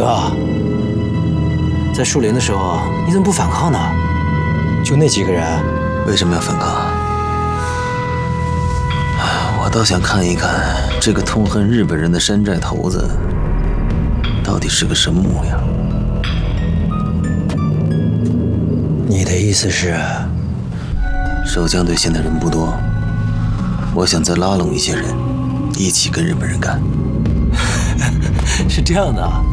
哥，在树林的时候你怎么不反抗呢？就那几个人， 为什么要反抗？我倒想看一看这个痛恨日本人的山寨头子到底是个什么模样。 你的意思是， 守江队现在人不多，我想再拉拢一些人，一起跟日本人干。 是这样的啊。